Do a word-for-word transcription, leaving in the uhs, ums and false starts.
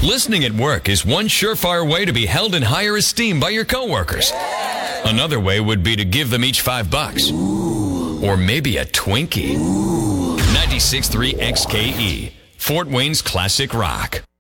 Listening at work is one surefire way to be held in higher esteem by your coworkers. Another way would be to give them each five bucks. Or maybe a Twinkie. ninety-six point three X K E, Fort Wayne's classic rock.